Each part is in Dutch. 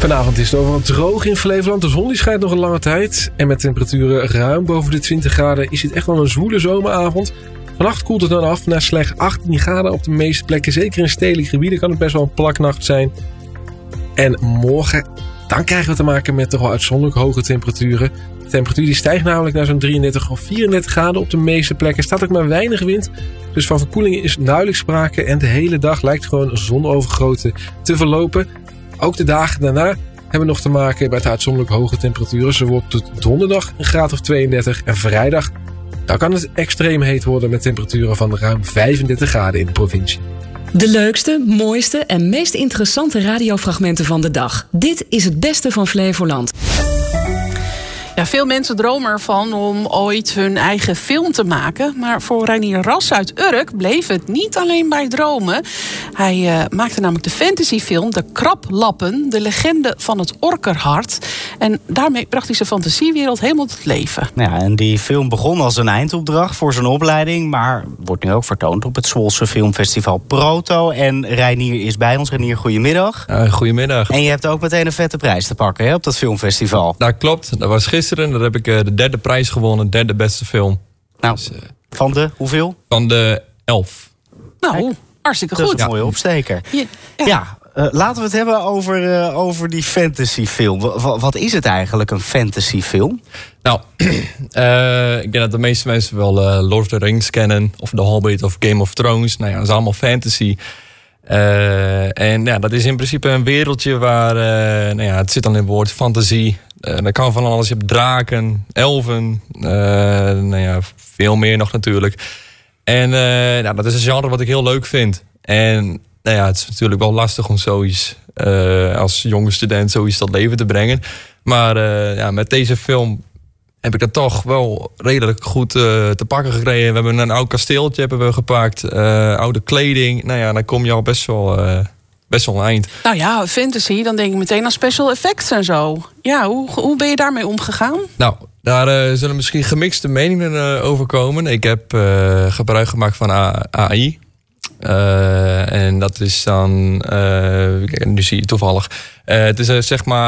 Vanavond is het overal droog in Flevoland. De zon die schijnt nog een lange tijd. En met temperaturen ruim boven de 20 graden is het echt wel een zwoele zomeravond. Vannacht koelt het dan af naar slechts 18 graden op de meeste plekken. Zeker in stedelijke gebieden kan het best wel een plaknacht zijn. En morgen, dan krijgen we te maken met toch wel uitzonderlijk hoge temperaturen. De temperatuur die stijgt namelijk naar zo'n 33 of 34 graden op de meeste plekken. Er staat ook maar weinig wind. Dus van verkoeling is duidelijk sprake. En de hele dag lijkt gewoon zonovergoten te verlopen. Ook de dagen daarna hebben we nog te maken met uitzonderlijk hoge temperaturen. Zo wordt het donderdag een graad of 32 en vrijdag dan kan het extreem heet worden met temperaturen van ruim 35 graden in de provincie. De leukste, mooiste en meest interessante radiofragmenten van de dag. Dit is het beste van Flevoland. Ja, veel mensen dromen ervan om ooit hun eigen film te maken. Maar voor Reinier Ras uit Urk bleef het niet alleen bij dromen. Hij maakte namelijk de fantasyfilm De Kraplappen, de legende van het Orkerhart. En daarmee bracht hij zijn fantasiewereld helemaal tot leven. Ja, en die film begon als een eindopdracht voor zijn opleiding, maar wordt nu ook vertoond op het Zwolse filmfestival Proto. En Reinier is bij ons. Reinier, goedemiddag. Goedemiddag. En je hebt ook meteen een vette prijs te pakken, hè, op dat filmfestival. Dat klopt, dat was gisteren. Daar heb ik de derde prijs gewonnen, derde beste film. Nou, dus, van de hoeveel? Van de 11. Nou, kijk, hartstikke goed. Dat is een mooie opsteker. Ja. Laten we het hebben over die fantasyfilm. Wat is het eigenlijk, een fantasyfilm? Nou, ik denk dat de meeste mensen wel Lord of the Rings kennen. Of The Hobbit of Game of Thrones. Nou ja, dat is allemaal fantasy. En ja, dat is in principe een wereldje waar... het zit dan in het woord fantasie. Dat kan van alles. Je hebt draken, elfen. Veel meer nog natuurlijk. En dat is een genre wat ik heel leuk vind. En het is natuurlijk wel lastig om zoiets... als jonge student zoiets tot leven te brengen. Maar met deze film... heb ik dat toch wel redelijk goed te pakken gekregen. We hebben een oud kasteeltje hebben we gepakt. Oude kleding. Nou ja, dan kom je al best wel een eind. Nou ja, fantasy, dan denk ik meteen aan special effects en zo. Ja, hoe ben je daarmee omgegaan? Nou, daar zullen misschien gemixte meningen over komen. Ik heb gebruik gemaakt van AI. En dat is dan... nu zie je toevallig... het is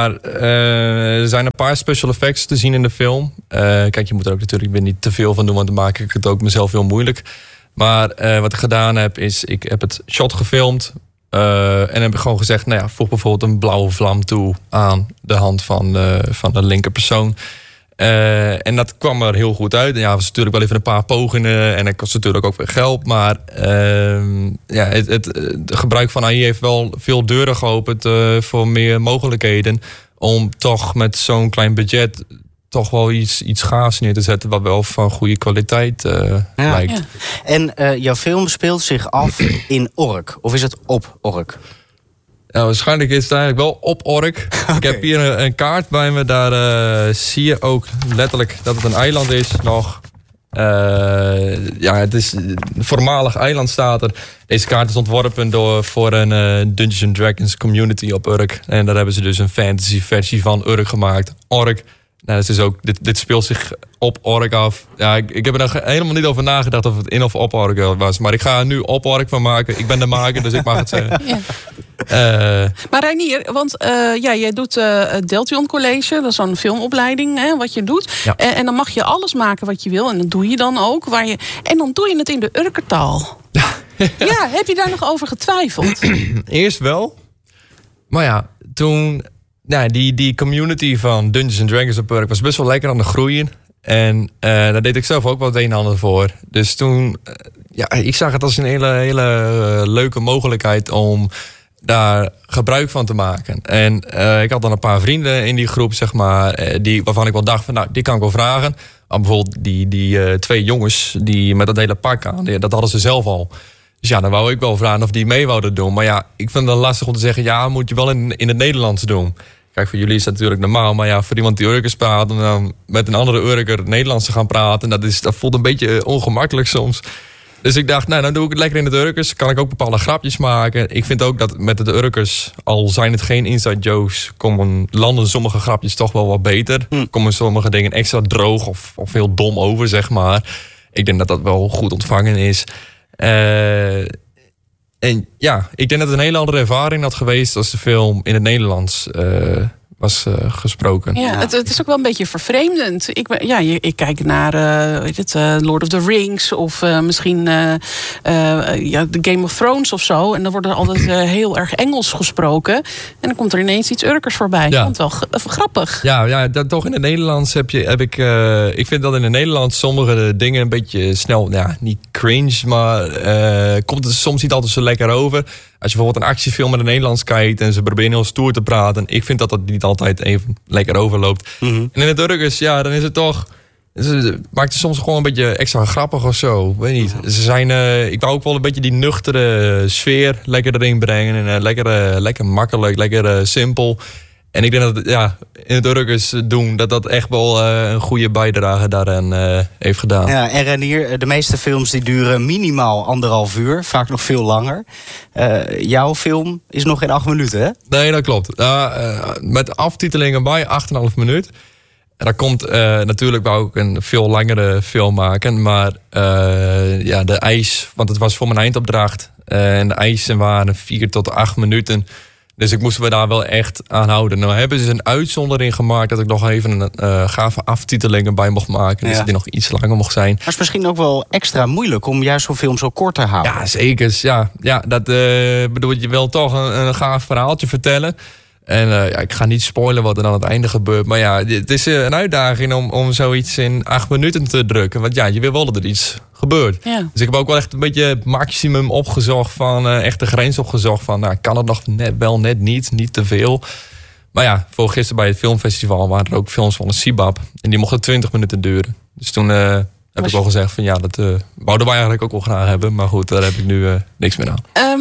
er zijn een paar special effects te zien in de film. Kijk, je moet er ook natuurlijk weer niet te veel van doen, want dan maak ik het ook mezelf heel moeilijk. Maar wat ik gedaan heb, is ik heb het shot gefilmd. En heb ik gewoon gezegd, voeg bijvoorbeeld een blauwe vlam toe aan de hand van de linker persoon. En dat kwam er heel goed uit. Ja, het was natuurlijk wel even een paar pogingen en dat kost natuurlijk ook weer geld. Maar het gebruik van AI heeft wel veel deuren geopend voor meer mogelijkheden. Om toch met zo'n klein budget toch wel iets gaafs neer te zetten wat wel van goede kwaliteit lijkt. Ja. En jouw film speelt zich af in Ork, of is het op Ork? Ja, waarschijnlijk is het eigenlijk wel op Ork. Okay. Ik heb hier een kaart bij me. Daar zie je ook letterlijk dat het een eiland is nog. Het is een voormalig eiland staat er. Deze kaart is ontworpen voor een Dungeons & Dragons community op Urk. En daar hebben ze dus een fantasy versie van Urk gemaakt. Ork. Nou, dus ook, dit speelt zich op Ork af. Ja, ik heb er helemaal niet over nagedacht of het in of op Ork was. Maar ik ga er nu op Ork van maken. Ik ben de maker, dus ik mag het zeggen. Ja. Maar Reinier, want jij doet Deltion College. Dat is zo'n filmopleiding, wat je doet. Ja. En dan mag je alles maken wat je wil. En dat doe je dan ook. En dan doe je het in de Urkertaal. Ja, heb je daar nog over getwijfeld? Eerst wel. Maar ja, toen... die community van Dungeons & Dragons op Urk was best wel lekker aan het groeien. En daar deed ik zelf ook wel het een en ander voor. Dus toen, ik zag het als een hele leuke mogelijkheid om daar gebruik van te maken. En ik had dan een paar vrienden in die groep, zeg maar, waarvan ik wel dacht van, die kan ik wel vragen. Bijvoorbeeld die twee jongens die met dat hele pak aan, dat hadden ze zelf al. Dus dan wou ik wel vragen of die mee wouden doen. Maar ik vind het lastig om te zeggen, moet je wel in het Nederlands doen. Kijk, voor jullie is dat natuurlijk normaal. Maar voor iemand die Urkers praat en dan met een andere Urker Nederlands te gaan praten, dat voelt een beetje ongemakkelijk soms. Dus ik dacht, dan doe ik het lekker in het Urkers. Kan ik ook bepaalde grapjes maken. Ik vind ook dat met de Urkers, al zijn het geen inside jokes, landen sommige grapjes toch wel wat beter. Komen sommige dingen extra droog of heel dom over, zeg maar. Ik denk dat dat wel goed ontvangen is. En ja, ik denk dat het een hele andere ervaring had geweest als de film in het Nederlands was gesproken. Ja, het is ook wel een beetje vervreemdend. Ik kijk naar Lord of the Rings of misschien The Game of Thrones of zo. En dan wordt er altijd heel erg Engels gesproken. En dan komt er ineens iets Urkers voorbij. Ja. Ik vond het wel grappig. Ja, dat toch in het Nederlands heb ik... ik vind dat in het Nederlands sommige dingen een beetje snel... Ja, niet cringe, maar komt het soms niet altijd zo lekker over. Als je bijvoorbeeld een actiefilm in het Nederlands kijkt en ze proberen heel stoer te praten. Ik vind dat niet altijd even lekker overloopt. Mm-hmm. En in het Urkers, ja, dan is het toch... maakt het soms gewoon een beetje extra grappig of zo. Weet niet. Ze zijn, ik wou ook wel een beetje die nuchtere sfeer lekker erin brengen. En lekker makkelijk, lekker simpel. En ik denk dat in het Urkers doen dat echt wel een goede bijdrage daaraan heeft gedaan. Ja, en Reinier, de meeste films die duren minimaal 1,5 uur. Vaak nog veel langer. Jouw film is nog geen 8 minuten, hè? Nee, dat klopt. Met aftitelingen bij 8,5 minuut. En daar komt natuurlijk wou ik een veel langere film maken. Maar de eis, want het was voor mijn eindopdracht. En de eisen waren 4 tot 8 minuten. Dus ik moest me daar wel echt aan houden. Nou hebben ze een uitzondering gemaakt dat ik nog even een gave aftiteling erbij mocht maken. Dus die nog iets langer mocht zijn. Maar het is misschien ook wel extra moeilijk om juist zo'n film zo kort te houden. Ja, zeker. Ja, dat bedoel je wil toch een gaaf verhaaltje vertellen. En ik ga niet spoilen wat er aan het einde gebeurt. Maar ja, het is een uitdaging om zoiets in 8 minuten te drukken. Want ja, je wil wel dat er iets gebeurt. Ja. Dus ik heb ook wel echt een beetje het maximum opgezocht van... echt de grens opgezocht van... kan het nog net niet te veel. Maar ja, voor gisteren bij het filmfestival waren er ook films van de Sibab. En die mochten 20 minuten duren. Dus toen... heb ik wel gezegd van dat wouden wij eigenlijk ook wel graag hebben. Maar goed, daar heb ik nu niks meer aan.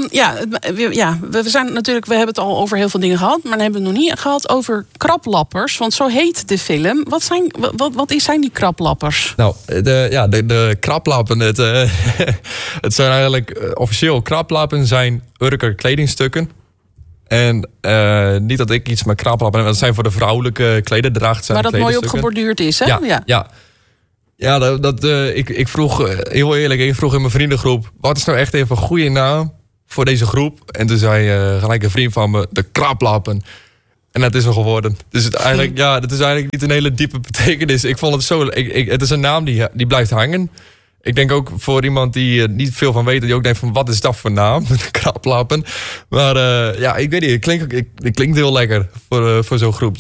We zijn natuurlijk, we hebben het al over heel veel dingen gehad. Maar dan hebben we het nog niet gehad over kraplappers. Want zo heet de film. Wat zijn die kraplappers? Nou, de kraplappen. Het zijn eigenlijk officieel kraplappen zijn Urker kledingstukken. En niet dat ik iets met kraplappen heb. Dat zijn voor de vrouwelijke klederdracht. Maar dat mooi op geborduurd is, hè? Ja. Ja, ik vroeg, heel eerlijk, ik vroeg in mijn vriendengroep... wat is nou echt even een goede naam voor deze groep? En toen zei gelijk een vriend van me, de kraplappen. En dat is er geworden. Dus het is eigenlijk niet een hele diepe betekenis. Ik vond het zo... het is een naam die blijft hangen. Ik denk ook voor iemand die er niet veel van weet... die ook denkt van, wat is dat voor naam? De kraplappen. Maar ik weet niet, het klinkt heel lekker voor zo'n groep.